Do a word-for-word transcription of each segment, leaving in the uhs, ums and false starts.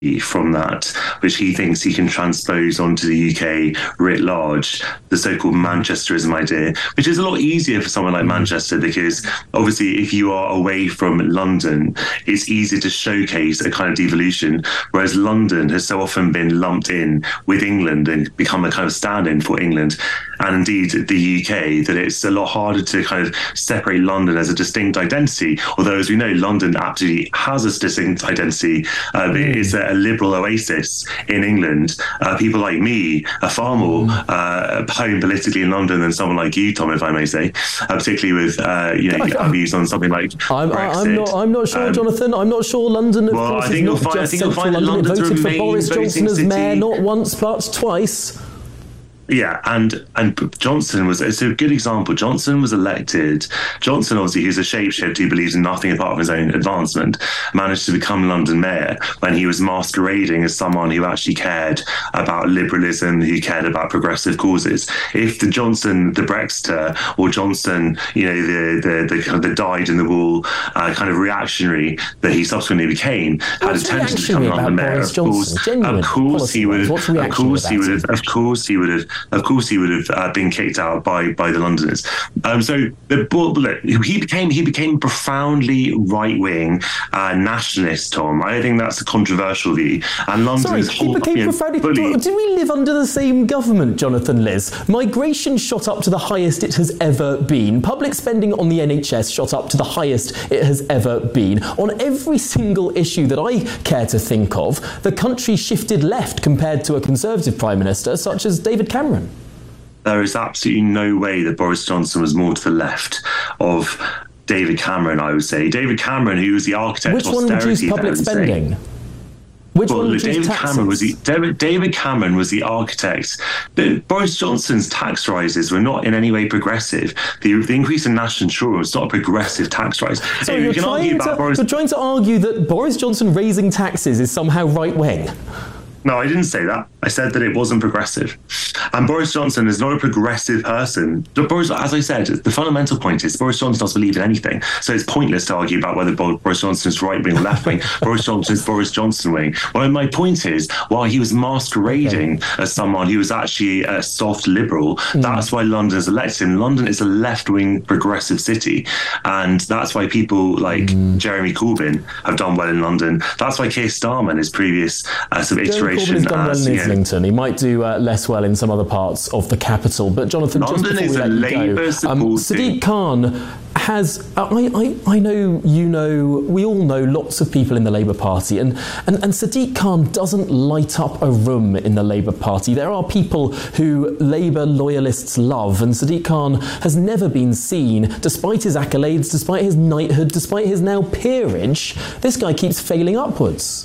from that, which he thinks he can transpose onto the U K writ large, the so-called Manchesterism idea, which is a lot easier for someone like Manchester, because obviously if you are away from London, it's easy to showcase a kind of devolution, whereas London has so often been lumped in with England and become a kind of stand-in for England, and indeed the U K, that it's a lot harder to kind of separate London as a distinct identity, although as we know, London absolutely has a distinct identity. Uh, mm. It's a, a liberal oasis in England. Uh, people like me are far more uh, home politically in London than someone like you, Tom, if I may say, uh, particularly with uh, you know I, views on something like I'm, Brexit. I'm not. I'm not sure, um, Jonathan. I'm not sure. London, of well, course, I think is you'll not find, just I think you'll central find London. London It voted for Boris Johnson as city. mayor not once but twice. Yeah, and and Johnson was, it's a good example. Johnson was elected. Johnson, obviously, who's a shapeshifter who believes in nothing apart from his own advancement, managed to become London mayor when he was masquerading as someone who actually cared about liberalism, who cared about progressive causes. If the Johnson, the Brexiter, or Johnson, you know, the the the kind of the dyed in the wool uh, kind of reactionary that he subsequently became, had attempted to become London mayor, of course, of course he would, of course he would have, of course he would have. Of course, he would have uh, been kicked out by by the Londoners. Um, so the, look, he became he became profoundly right wing uh, nationalist. Tom, I think that's a controversial view. And London's Sorry, whole he became you know, profoundly. fully, do, do we live under the same government, Jonathan Liz? Migration shot up to the highest it has ever been. Public spending on the N H S shot up to the highest it has ever been. On every single issue that I care to think of, the country shifted left compared to a Conservative Prime Minister such as David Cameron. There is absolutely no way that Boris Johnson was more to the left of David Cameron, I would say. David Cameron, who was the architect Which of one austerity. reduced public spending? Which well, one reduced David taxes? Cameron was the, David, David Cameron was the architect. But Boris Johnson's tax rises were not in any way progressive. The, the increase in national insurance was not a progressive tax rise. So you're, can trying to, Boris... you're trying to argue that Boris Johnson raising taxes is somehow right-wing? No, I didn't say that. I said that it wasn't progressive. And Boris Johnson is not a progressive person. Boris, as I said, the fundamental point is Boris Johnson doesn't believe in anything. So it's pointless to argue about whether Boris Johnson is right-wing or left-wing. Boris Johnson is Boris Johnson-wing. Well, my point is, while he was masquerading okay. as someone who was actually a soft liberal, mm. that's why London has elected him. London is a left-wing progressive city. And that's why people like mm. Jeremy Corbyn have done well in London. That's why Keir Starmer, his previous uh, sort of iteration, Corbyn's done as, well in you know, Islington. He might do uh, less well in some other parts of the capital. But Jonathan, London just before we let you go, um, Sadiq Khan has. Uh, I, I I know you know. We all know lots of people in the Labour Party, and, and and Sadiq Khan doesn't light up a room in the Labour Party. There are people who Labour loyalists love, and Sadiq Khan has never been seen, despite his accolades, despite his knighthood, despite his now peerage. This guy keeps failing upwards.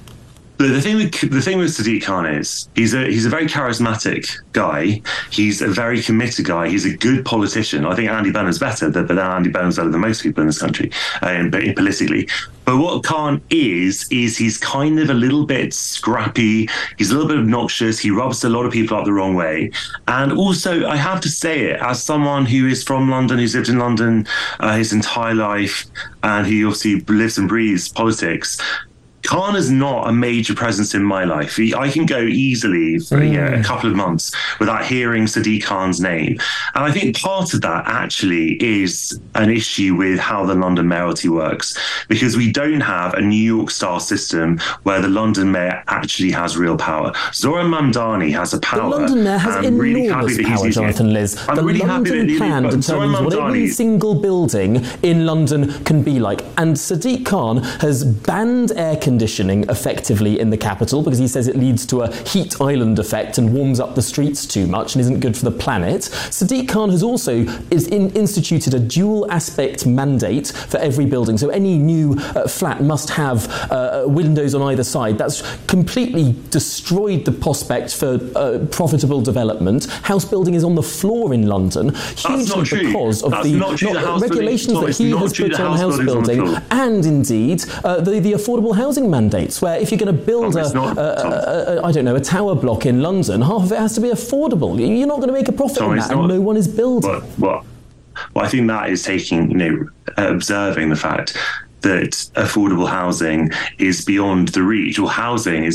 The thing with the thing with Sadiq Khan is he's a he's a very charismatic guy. He's a very committed guy. He's a good politician. I think Andy Burnham's better, but Andy Burnham's better than most people in this country, uh, politically. But what Khan is, is he's kind of a little bit scrappy. He's a little bit obnoxious. He rubs a lot of people up the wrong way. And also, I have to say it, as someone who is from London, who's lived in London uh, his entire life, and who obviously lives and breathes politics, Khan is not a major presence in my life. He, I can go easily for mm. you know, a couple of months without hearing Sadiq Khan's name. And I think part of that actually is an issue with how the London mayoralty works, because we don't have a New York-style system where the London mayor actually has real power. Zoran Mamdani has a power. The London mayor has enormous really power, Jonathan Liz. I'm the really London happy plan that determines what every single building in London can be like. And Sadiq Khan has banned air conditioning conditioning effectively in the capital because he says it leads to a heat island effect and warms up the streets too much and isn't good for the planet. Sadiq Khan has also is in, instituted a dual aspect mandate for every building. So any new uh, flat must have uh, windows on either side. That's completely destroyed the prospect for uh, profitable development. House building is on the floor in London, hugely because of That's the, not true. not, The house regulations building, that he has put on house building, on and indeed uh, the, the affordable housing mandates, where if you're going to build Tom, a, not, a, a, a, I don't know, a tower block in London, half of it has to be affordable. You're not going to make a profit Tom, on that, not, and no one is building. What? What? Well, I think that is taking, you know, observing the fact that affordable housing is beyond the reach, or housing is